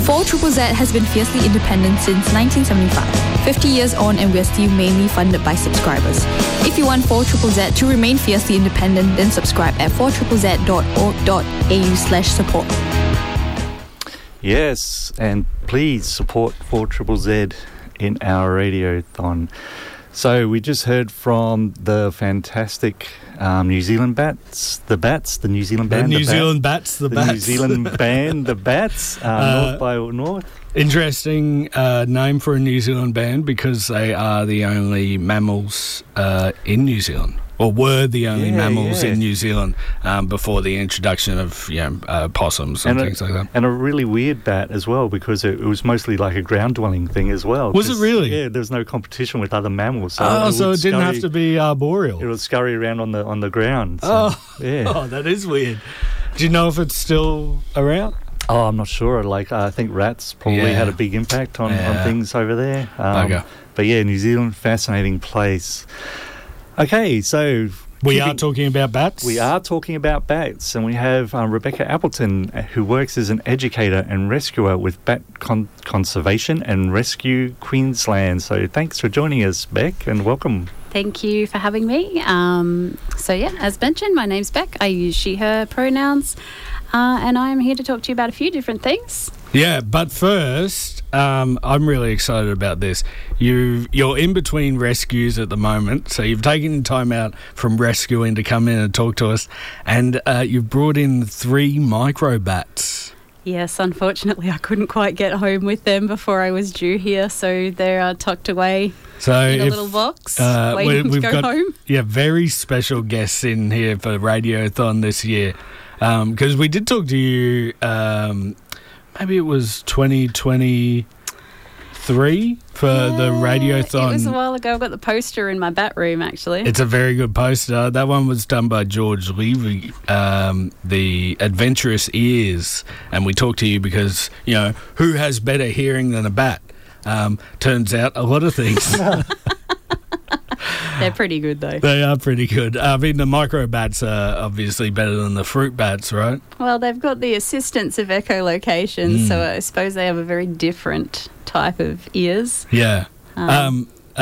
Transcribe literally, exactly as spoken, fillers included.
four Z Z Z has been fiercely independent since nineteen seventy-five. fifty years on and we're still mainly funded by subscribers. If you want four Z Z Z to remain fiercely independent, then subscribe at four Z Z Z dot org dot a u slash support. Yes, and please support four Z Z Z in our radiothon. So we just heard from the fantastic um, New Zealand Bats, the Bats, the New Zealand band, the New the Zealand Bat, Bats, the, the Bats, New Zealand band, the Bats, uh, Uh, North by North. Interesting uh, name for a New Zealand band because they are the only mammals uh, in New Zealand, or were the only Yeah, mammals yeah. in New Zealand um, before the introduction of you know, uh, possums and, And things a, like that. and a really weird bat as well because it, it was mostly like a ground-dwelling thing as well. Was it 'cause, really? Yeah, there was no competition with other mammals. So Oh, it so would it didn't scurry- have to be arboreal. It would scurry around on the on the ground. So, Oh, yeah. oh, that is weird. Do you know if it's still around? Oh, I'm not sure. Like, I think rats probably Yeah. had a big impact on, Yeah. on things over there. Um, Bugger. But yeah, New Zealand, fascinating place. Okay, so We keeping- are talking about bats. we are talking about bats, and we have um, Rebecca Appleton, uh, who works as an educator and rescuer with Bat Con- Conservation and Rescue Queensland. So thanks for joining us, Beck, and welcome. Thank you for having me. Um, so yeah, as mentioned, my name's Beck. I use she, her pronouns, uh, and I'm here to talk to you about a few different things. Yeah, but first, um, I'm really excited about this. You, you're in between rescues at the moment, so you've taken time out from rescuing to come in and talk to us, and uh, you've brought in three microbats. Yes, unfortunately, I couldn't quite get home with them before I was due here, so they're uh, tucked away So in a if, little box, uh, waiting we- we've to go got- home. yeah, very special guests in here for Radiothon this year, because we did talk to you. Um, maybe it was twenty twenty-three for the Radiothon. It was a while ago. I've got the poster in my bat room, actually. It's a very good poster. That one was done by George Levy, um, the Adventurous Ears. And we talked to you because, you know, who has better hearing than a bat? Um, turns out a lot of things. They're pretty good, though. They are pretty good. I mean, the micro bats are obviously better than the fruit bats, right? Well, they've got the assistance of echolocation, Mm. so I suppose they have a very different type of ears. Yeah. Um, Um,